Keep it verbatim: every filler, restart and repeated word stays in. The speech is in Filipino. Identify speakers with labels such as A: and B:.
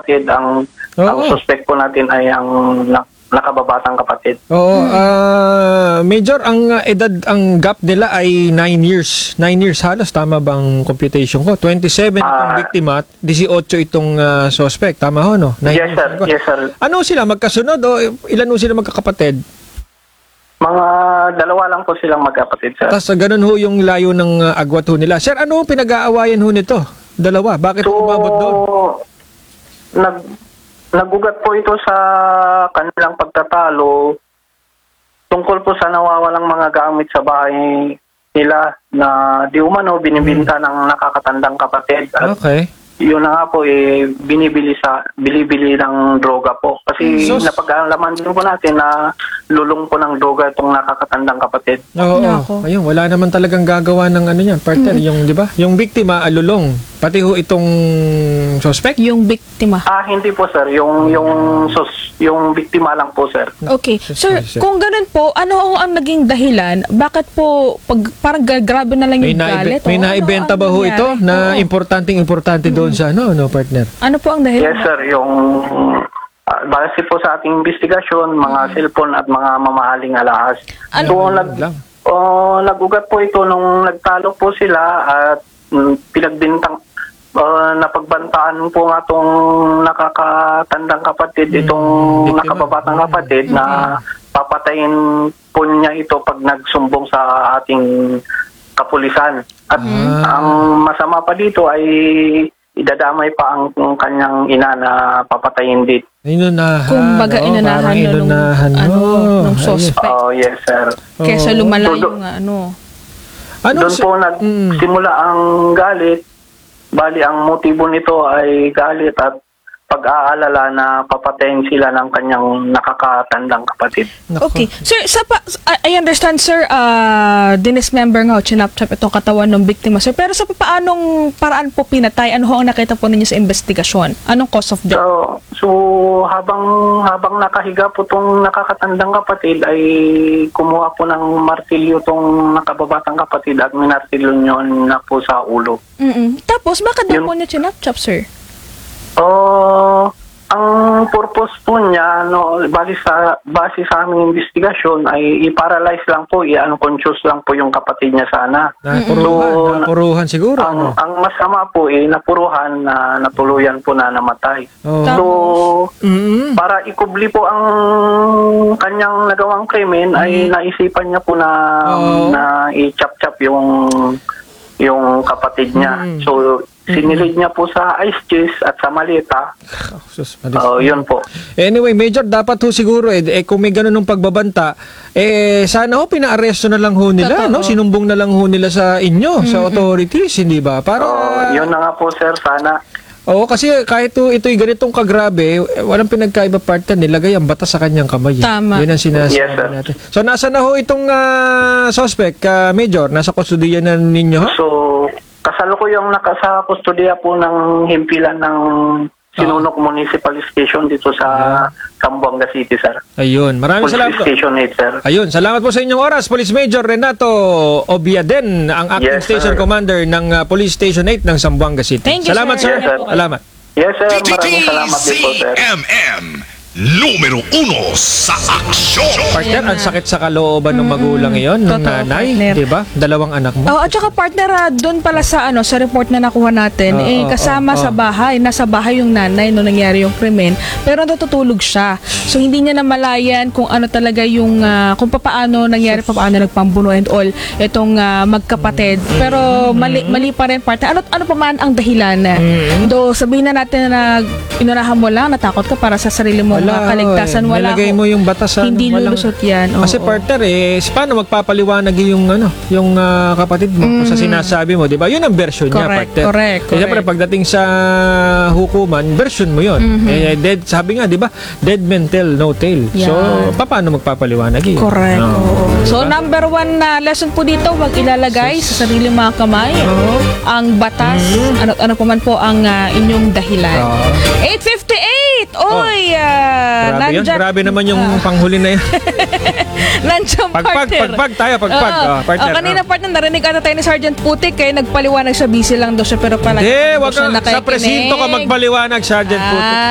A: kapatid. Ang, ang
B: Oo.
A: suspect po natin ay ang na, nakababatang kapatid.
B: Oo, ah, Major, ang ah, edad, ang gap nila ay nine years. nine years halos, tama bang computation ko? twenty-seven itong
A: Ah.
B: biktima at eighteen itong ah, suspect. Tama ho, no? Nine
A: Yes,
B: years.
A: sir. Yes, sir.
B: Ano sila, magkasunod o ilan ho sila magkakapatid?
A: Mga dalawa lang po silang magkapatid, sir.
B: Tapos ah, ganun ho yung layo ng ah, agwat ho nila. Sir, ano ang pinag-aawayan ho nito? Dalawa. Bakit
A: So,
B: umabot doon?
A: nag, nagugat po ito sa kanilang pagtatalo tungkol po sa nawawalang mga gamit sa bahay nila na di umano binibinta ng nakakatandang kapatid. At
B: Okay.
A: yun na nga po, eh, binibili sa, bilibili ng droga po. Kasi
B: Sus.
A: napag-alaman din po natin na lulong po ng droga itong nakakatandang kapatid.
B: Oo.
C: Nako.
B: Ayun, wala naman talagang gagawa ng ano yan, partner. Yung, di ba? Yung biktima, alulong. Pati ho itong suspect.
C: Yung biktima.
A: Ah, hindi po, sir. Yung, yung, sus, yung biktima lang po, sir.
C: Okay. Sir,
B: Sir.
C: kung ganun po, ano ang naging dahilan? Bakit po, pag, parang ga- grabe na lang
B: May,
C: yung
B: naibe-
C: galit?
B: may
C: O,
B: naibenta
C: ano
B: ba
C: ang
B: ho ito
C: nangyari?
B: na
C: Oo.
B: importanteng-importante doon sa ano, no, partner?
C: Ano po ang dahilan?
A: Yes, sir. Yung uh, base po sa ating investigasyon, mga cellphone at mga mamahaling alahas.
C: Ano-
A: So,
B: Ano
A: nag,
B: lang?
A: oh, nagugat po ito nung nagtalo po sila at mm, pinagbintang uh, napagbantaan po nga itong nakakatandang kapatid, itong
B: biktima.
A: nakababatang kapatid na papatayin po niya ito pag nagsumbong sa ating kapulisan. At
B: Ah.
A: ang masama pa dito ay idadamay pa ang kanyang ina na papatayin dito.
B: Inunahan.
C: Kumbaga,
B: oo,
C: inunahan
B: parang
C: na nung,
B: inunahan,
C: ano,
B: oo.
C: nung
B: Ayun.
C: suspect.
A: Oh, yes, sir.
C: Kesa
B: Oo.
C: lumala
A: Todo-
C: yung ano.
B: Ano
A: Doon
B: si-
A: po
B: Mm.
A: nagsimula ang galit. Bali, ang motibo nito ay galit at pag-aalala na papatayin sila ng kanyang nakakatandang kapatid.
B: Nako.
C: Okay. Sir, sa pa, I I understand, sir, uh, dinismember nga o chinap-chop itong katawan ng biktima, sir. Pero sa paanong paraan po pinatay? Ano ho ang nakita po ninyo sa investigasyon? Anong cause of death?
A: So, so habang habang nakahiga po tong nakakatandang kapatid ay kumuha po ng martilyo tong nakababatang kapatid at minartilyo nyo na po sa ulo.
C: Mm-mm. Tapos, bakit daw
A: Yun-
C: po niya chinap-chop, sir?
A: Oh, ang purpose po niya, no, base sa base sa aming investigasyon ay i-paralyze lang po, i-unconscious lang po yung kapatid niya sana.
B: Napuruhan,
A: So,
B: napuruhan siguro.
A: Ang
B: ano?
A: ang masama po eh napuruhan na natuluyan po na namatay.
B: Oo.
A: So,
B: Mm.
A: para ikubli po ang kanyang nagawang krimen ay naisipan niya po na
B: Oo.
A: na i-chop-chop yung yung kapatid niya.
B: Mm.
A: So, sinilid niya po sa ice chest at sa maleta.
B: Oh, sus, madis-
A: Oh, yun po.
B: Anyway, Major, dapat ho siguro, eh, eh kung may ganun ng pagbabanta, eh, sana ho pinaaresto na lang ho nila,
C: Totoo.
B: no? Sinumbong na lang ho nila sa inyo, sa authorities, hindi ba? Para,
A: Oh, yun na nga po, sir, sana.
B: oo, kasi kahit ito, ito'y ganitong kagrabe, eh, walang pinagkaiba partner, nilagay ang batas sa kanyang kamay. eh.
C: Tama.
B: Yun ang sinasabi
A: Yes, sir.
B: natin. So, nasa na ho itong ah, suspect, ah, Major? Nasa kustudiyan na ninyo, ha?
A: So, kasalukuyang naka sa kustodiya po ng himpilan ng Sinunok Municipal Station dito sa Zamboanga City, sir.
B: Ayun, maraming
A: Police
B: salamat.
A: Station eight, sir.
B: Ayun, salamat po sa inyong oras, Police Major Renato Obiaden, ang acting
A: Yes,
B: station
A: sir.
B: commander ng ah, Police Station eight ng Zamboanga City.
C: Thank you,
B: salamat,
C: sir.
B: sir.
A: Yes, sir.
B: Salamat.
A: Yes, sir. Maraming salamat din po, sir.
D: C M M numero uno sa aksyon.
B: Partner, ang sakit sa kalooban ng magulang iyon, ng
C: Totoo,
B: nanay,
C: partner.
B: di ba? Dalawang anak mo.
C: Oh, at saka partner, ah, doon pala sa ano sa report na nakuha natin,
B: Oo,
C: eh
B: oo,
C: kasama
B: oo.
C: sa bahay, nasa bahay yung nanay nung nangyari yung krimen, pero natutulog siya. So hindi niya namalayan kung ano talaga yung ah, kung paano nangyari, paano nagpambuno and all itong ah, magkapatid. Pero mali, mali pa rin partner. Ano ano pa man ang dahilan? Do sabihin na natin na inunahan mo lang, natakot ka para sa sarili mong
B: Wala,
C: ah, kaligtasan,
B: eh.
C: wala.
B: Nilagay
C: ko.
B: mo yung batas sa
C: Hindi
B: ano, walang-
C: lulusot yan.
B: Kasi
C: oo.
B: partner eh, paano magpapaliwanag yung ano, yung ah, kapatid mo kung sa sinasabi mo, 'di ba? Yun ang version niya,
C: Correct,
B: partner.
C: correct,
B: Kaya siyempre,
C: correct.
B: pagdating sa hukuman, version mo 'yon. Eh, dead, sabi nga, 'di ba? Dead man tell no tale. So,
C: Yan.
B: paano magpapaliwanag yun?
C: Correct.
B: Oo.
C: oo. So,
B: Diba?
C: number one na lesson po dito, huwag ilalagay sa sarili mga kamay ang batas, ano, ano pa man po ang ah, inyong dahilan.
B: Oo.
C: eight fifty-eight! Oy! ah,
B: Grabe yun.
C: nandyan-
B: Grabe naman yung panghuli na yan.
C: Nandiyan,
B: Pagpag,
C: partner.
B: pagpag tayo, pagpag.
C: Oo.
B: Oh, partner.
C: Oh, kanina,
B: oh.
C: partner, narinig ata tayo ni Sergeant Putik, kaya nagpaliwanag siya, busy lang daw siya, pero pala
B: Hindi, wag
C: siya
B: ka, sa
C: nakikinig.
B: presinto ka magpaliwanag, Sergeant Putik.
C: Ah.